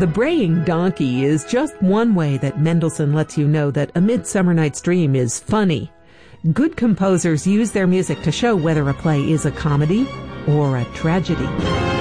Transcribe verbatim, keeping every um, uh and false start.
The braying donkey is just one way that Mendelssohn lets you know that A Midsummer Night's Dream is funny. Good composers use their music to show whether a play is a comedy or a tragedy.